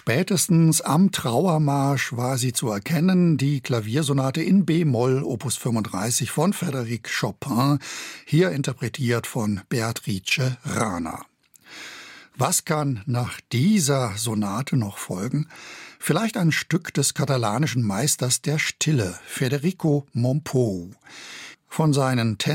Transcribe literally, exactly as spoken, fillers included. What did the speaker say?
Spätestens am Trauermarsch war sie zu erkennen, die Klaviersonate in B-Moll, Opus fünfunddreißig von Frédéric Chopin, hier interpretiert von Beatrice Rana. Was kann nach dieser Sonate noch folgen? Vielleicht ein Stück des katalanischen Meisters der Stille, Federico Mompou. Von seinen